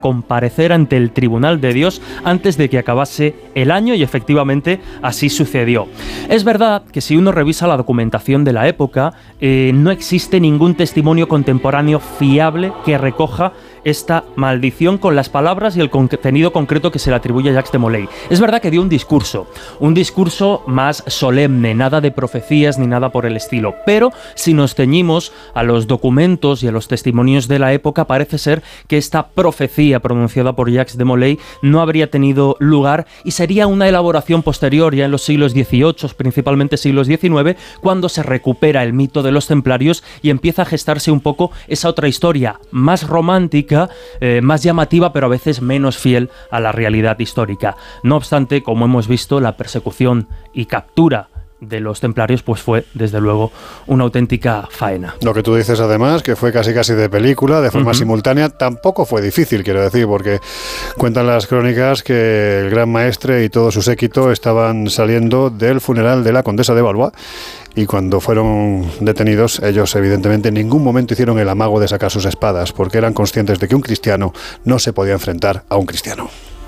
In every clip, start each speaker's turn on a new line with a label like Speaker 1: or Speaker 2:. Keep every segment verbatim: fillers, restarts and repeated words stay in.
Speaker 1: comparecer ante el tribunal de Dios antes de que acabase el año, y efectivamente así sucedió. Es verdad que si uno revisa la documentación de la época, eh, no existe ningún testimonio contemporáneo fiable que recoja esta maldición con las palabras y el contenido concreto que se le atribuye a Jacques de Molay. Es verdad que dio un discurso, un discurso más solemne, nada de profecías ni nada por el estilo, pero si nos ceñimos a los documentos y a los testimonios de la época, parece ser que esta profecía pronunciada por Jacques de Molay no habría tenido lugar y sería una elaboración posterior, ya en los siglos dieciocho, principalmente siglos diecinueve, cuando se recupera el mito de los templarios y empieza a gestarse un poco esa otra historia más romántica, Eh, más llamativa, pero a veces menos fiel a la realidad histórica. No obstante, como hemos visto, la persecución y captura de los templarios pues fue, desde luego, una auténtica faena.
Speaker 2: Lo que tú dices, además, que fue casi casi de película, de forma uh-huh. simultánea, tampoco fue difícil, quiero decir, porque cuentan las crónicas que el gran maestre y todo su séquito estaban saliendo del funeral de la condesa de Valois, y cuando fueron detenidos, ellos evidentemente en ningún momento hicieron el amago de sacar sus espadas, porque eran conscientes de que un cristiano no se podía enfrentar a un cristiano.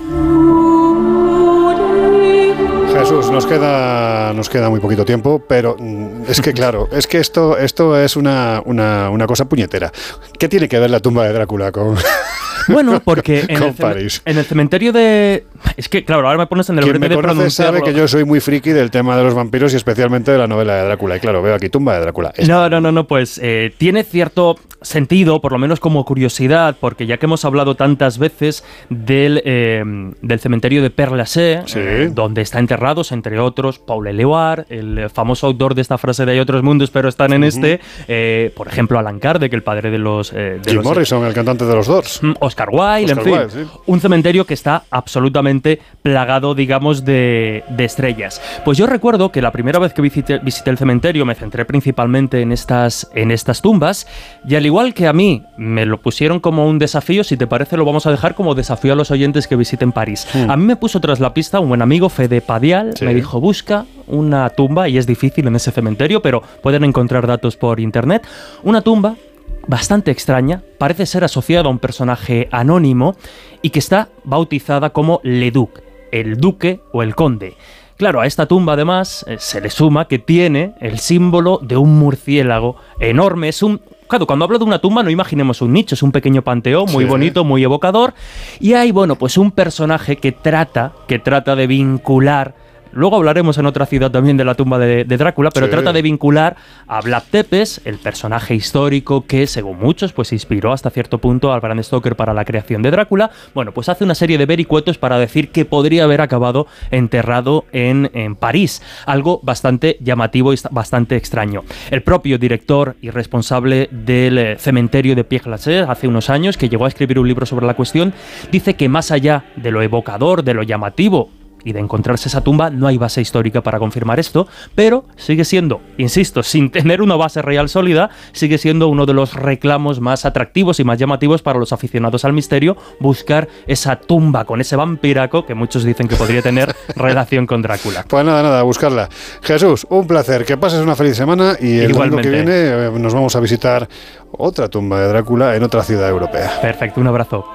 Speaker 2: Jesús, nos queda nos queda muy poquito tiempo, pero es que claro, es que esto esto es una, una, una cosa puñetera. ¿Qué tiene que ver la tumba de Drácula con...?
Speaker 1: Bueno, porque en el, cem- en el cementerio de... Es que, claro, ahora me pones en el brete de pronunciarlo.
Speaker 2: Quien me conoce sabe que yo soy muy friki del tema de los vampiros y especialmente de la novela de Drácula. Y claro, veo aquí tumba de Drácula. Esta.
Speaker 1: No, no, no, no, pues eh, tiene cierto sentido, por lo menos como curiosidad, porque ya que hemos hablado tantas veces del, eh, del cementerio de Père Lachaise,
Speaker 2: sí.
Speaker 1: eh, donde están enterrados, entre otros, Paul Éluard, el famoso autor de esta frase de Hay otros mundos, pero están en uh-huh. este, eh, por ejemplo, Alan Kardec, el padre de los... Eh, de
Speaker 2: Jim
Speaker 1: los,
Speaker 2: Morrison, el cantante de los Doors.
Speaker 1: Oscar Wilde, Oscar en fin,
Speaker 2: Wilde, sí.
Speaker 1: Un cementerio que está absolutamente plagado, digamos, de, de estrellas. Pues yo recuerdo que la primera vez que visité, visité el cementerio me centré principalmente en estas, en estas tumbas, y al igual que a mí me lo pusieron como un desafío, si te parece lo vamos a dejar como desafío a los oyentes que visiten París. Mm. A mí me puso tras la pista un buen amigo, Fede Padial, sí. me dijo, busca una tumba, y es difícil en ese cementerio, pero pueden encontrar datos por internet, una tumba bastante extraña, parece ser asociada a un personaje anónimo y que está bautizada como Le Duc, el duque o el conde. Claro, a esta tumba además eh, se le suma que tiene el símbolo de un murciélago enorme. Es un... Claro, cuando hablo de una tumba no imaginemos un nicho, es un pequeño panteón muy sí. bonito, muy evocador, y hay, bueno, pues un personaje que trata, que trata de vincular. Luego hablaremos en otra ciudad también de la tumba de, de Drácula, pero sí. trata de vincular a Vlad Tepes, el personaje histórico que, según muchos, pues inspiró hasta cierto punto a Bram Stoker para la creación de Drácula. Bueno, pues hace una serie de vericuetos para decir que podría haber acabado enterrado en, en París. Algo bastante llamativo y bastante extraño. El propio director y responsable del cementerio de Père Lachaise, hace unos años, que llegó a escribir un libro sobre la cuestión, dice que más allá de lo evocador, de lo llamativo, y de encontrarse esa tumba, no hay base histórica para confirmar esto, pero sigue siendo, insisto, sin tener una base real sólida, sigue siendo uno de los reclamos más atractivos y más llamativos para los aficionados al misterio, buscar esa tumba con ese vampiraco que muchos dicen que podría tener relación con Drácula.
Speaker 2: Pues nada, nada, buscarla. Jesús, un placer, que pases una feliz semana y el domingo que viene eh, nos vamos a visitar otra tumba de Drácula en otra ciudad europea.
Speaker 1: Perfecto, un abrazo.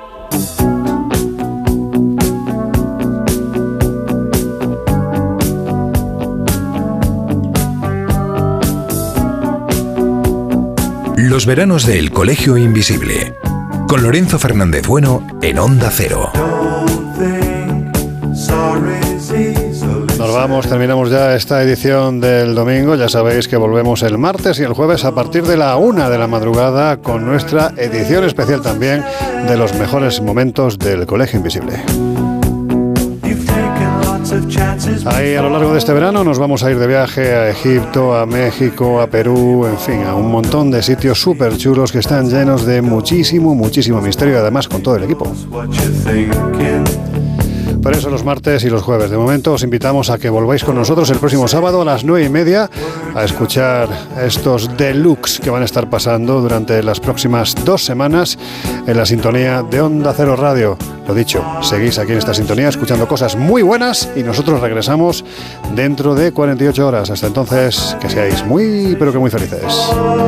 Speaker 3: Los veranos del Colegio Invisible, con Lorenzo Fernández Bueno en Onda Cero.
Speaker 2: Nos vamos, terminamos ya esta edición del domingo. Ya sabéis que volvemos el martes y el jueves a partir de la una de la madrugada con nuestra edición especial también de los mejores momentos del Colegio Invisible. Ahí a lo largo de este verano nos vamos a ir de viaje a Egipto, a México, a Perú, en fin, a un montón de sitios súper chulos que están llenos de muchísimo, muchísimo misterio y además con todo el equipo. Por eso los martes y los jueves. De momento os invitamos a que volváis con nosotros el próximo sábado a las nueve y media a escuchar estos deluxe que van a estar pasando durante las próximas dos semanas en la sintonía de Onda Cero Radio. Lo dicho, seguís aquí en esta sintonía escuchando cosas muy buenas y nosotros regresamos dentro de cuarenta y ocho horas. Hasta entonces, que seáis muy, pero que muy felices.